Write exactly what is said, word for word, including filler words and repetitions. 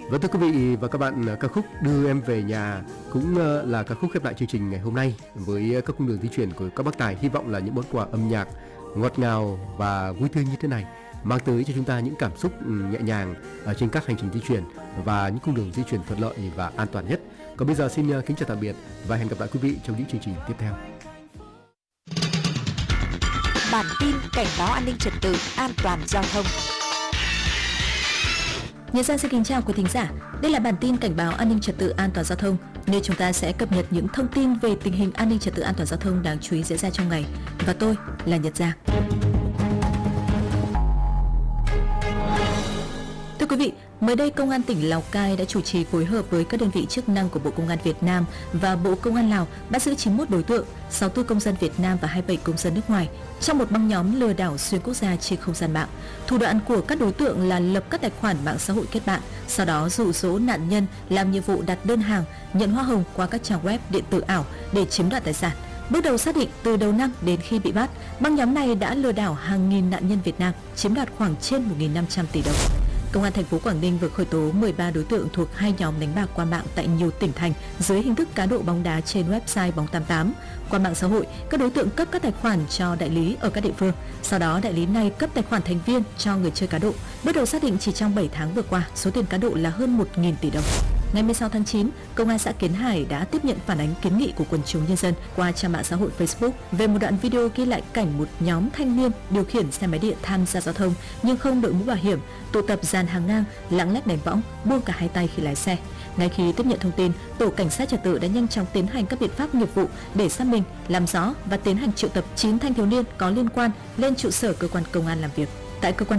Và thưa quý vị và các bạn, ca khúc Đưa Em Về Nhà cũng là ca khúc khép lại chương trình ngày hôm nay với các cung đường di chuyển của các bác tài. Hy vọng là những món quà âm nhạc ngọt ngào và vui tươi như thế này mang tới cho chúng ta những cảm xúc nhẹ nhàng ở trên các hành trình di chuyển và những cung đường di chuyển thuận lợi và an toàn nhất. Còn bây giờ xin kính chào tạm biệt và hẹn gặp lại quý vị trong những chương trình tiếp theo. Bản tin cảnh báo an ninh trật tự, an toàn giao thông. Nhân dân xin kính chào quý thính giả. Đây là bản tin cảnh báo an ninh trật tự an toàn giao thông, nơi chúng ta sẽ cập nhật những thông tin về tình hình an ninh trật tự an toàn giao thông đáng chú ý diễn ra trong ngày. Và tôi là Nhật Giang. Thưa quý vị, mới đây Công an tỉnh Lào Cai đã chủ trì phối hợp với các đơn vị chức năng của Bộ Công an Việt Nam và Bộ Công an Lào bắt giữ chín mươi mốt đối tượng, sáu mươi tư công dân Việt Nam và hai mươi bảy công dân nước ngoài trong một băng nhóm lừa đảo xuyên quốc gia trên không gian mạng. Thủ đoạn của các đối tượng là lập các tài khoản mạng xã hội kết bạn, sau đó dụ dỗ nạn nhân làm nhiệm vụ đặt đơn hàng, nhận hoa hồng qua các trang web điện tử ảo để chiếm đoạt tài sản. Bước đầu xác định từ đầu năm đến khi bị bắt, băng nhóm này đã lừa đảo hàng nghìn nạn nhân Việt Nam, chiếm đoạt khoảng trên một nghìn năm trăm tỷ đồng. Công an thành phố Quảng Ninh vừa khởi tố mười ba đối tượng thuộc hai nhóm đánh bạc qua mạng tại nhiều tỉnh thành dưới hình thức cá độ bóng đá trên website bóng tám tám. Qua mạng xã hội, các đối tượng cấp các tài khoản cho đại lý ở các địa phương. Sau đó đại lý này cấp tài khoản thành viên cho người chơi cá độ. Bước đầu xác định chỉ trong bảy tháng vừa qua, số tiền cá độ là hơn một nghìn tỷ đồng. Ngày mười sáu tháng chín, Công an xã Kiến Hải đã tiếp nhận phản ánh kiến nghị của quần chúng nhân dân qua trang mạng xã hội Facebook về một đoạn video ghi lại cảnh một nhóm thanh niên điều khiển xe máy điện tham gia giao thông nhưng không đội mũ bảo hiểm, tụ tập dàn hàng ngang, lạng lách đánh võng, buông cả hai tay khi lái xe. Ngay khi tiếp nhận thông tin, tổ cảnh sát trật tự đã nhanh chóng tiến hành các biện pháp nghiệp vụ để xác minh, làm rõ và tiến hành triệu tập chín thanh thiếu niên có liên quan lên trụ sở cơ quan công an làm việc. Tại cơ quan